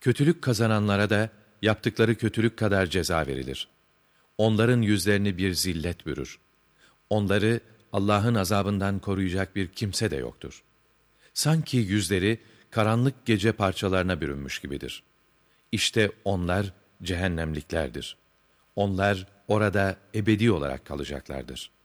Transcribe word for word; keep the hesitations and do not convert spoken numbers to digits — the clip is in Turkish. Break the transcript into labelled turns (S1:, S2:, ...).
S1: Kötülük kazananlara da yaptıkları kötülük kadar ceza verilir. Onların yüzlerini bir zillet bürür. Onları Allah'ın azabından koruyacak bir kimse de yoktur. Sanki yüzleri karanlık gece parçalarına bürünmüş gibidir. İşte onlar cehennemliklerdir. Onlar orada ebedi olarak kalacaklardır.